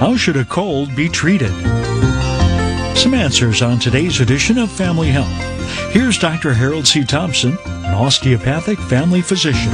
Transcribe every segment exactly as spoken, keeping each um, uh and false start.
How should a cold be treated? Some answers on today's edition of Family Health. Here's Doctor Harold C. Thompson, an osteopathic family physician.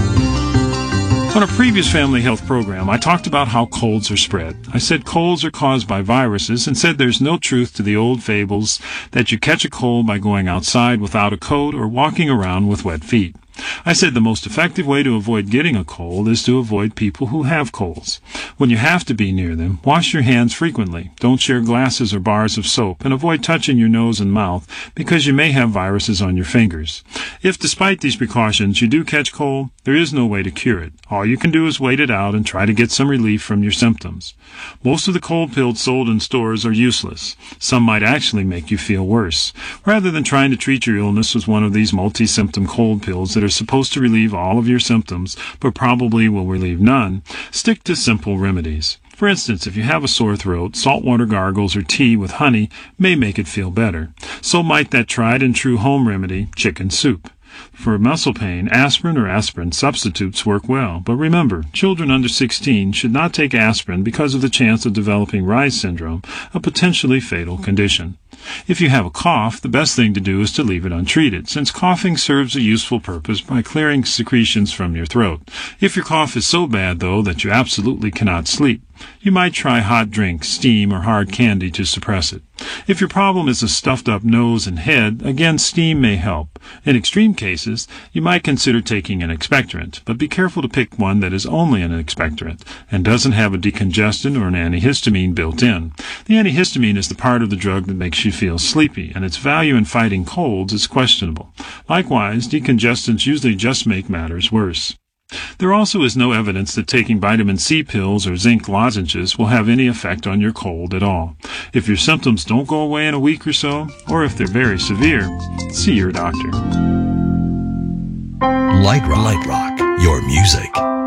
On a previous Family Health program, I talked about how colds are spread. I said colds are caused by viruses and said there's no truth to the old fables that you catch a cold by going outside without a coat or walking around with wet feet. I said the most effective way to avoid getting a cold is to avoid people who have colds. When you have to be near them, wash your hands frequently. Don't share glasses or bars of soap, and avoid touching your nose and mouth because you may have viruses on your fingers. If despite these precautions you do catch cold, there is no way to cure it. All you can do is wait it out and try to get some relief from your symptoms. Most of the cold pills sold in stores are useless. Some might actually make you feel worse. Rather than trying to treat your illness with one of these multi-symptom cold pills that are supposed to relieve all of your symptoms, but probably will relieve none, stick to simple remedies. For instance, if you have a sore throat, saltwater gargles or tea with honey may make it feel better. So might that tried and true home remedy, chicken soup. For muscle pain, aspirin or aspirin substitutes work well, but remember, children under sixteen should not take aspirin because of the chance of developing Reye's syndrome, a potentially fatal condition. If you have a cough, the best thing to do is to leave it untreated, since coughing serves a useful purpose by clearing secretions from your throat. If your cough is so bad, though, that you absolutely cannot sleep, you might try hot drinks, steam, or hard candy to suppress it. If your problem is a stuffed-up nose and head, again, steam may help. In extreme cases, you might consider taking an expectorant, but be careful to pick one that is only an expectorant and doesn't have a decongestant or an antihistamine built in. The antihistamine is the part of the drug that makes you feel sleepy, and its value in fighting colds is questionable. Likewise, decongestants usually just make matters worse. There also is no evidence that taking vitamin C pills or zinc lozenges will have any effect on your cold at all. If your symptoms don't go away in a week or so, or if they're very severe, see your doctor. Light Rock, Light Rock, your music.